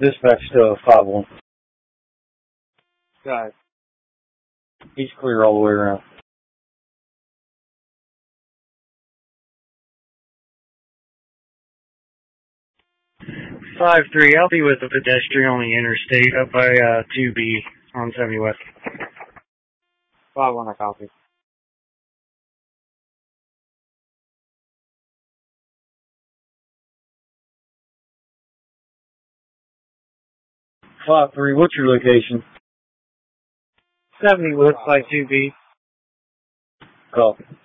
Dispatch to 5-1. Guys. He's clear all the way around. 5-3, I'll be with the pedestrian on the interstate up by 2B on 70 West. 5-1, I copy. 5-3, what's your location? 70 West by 2B. Copy.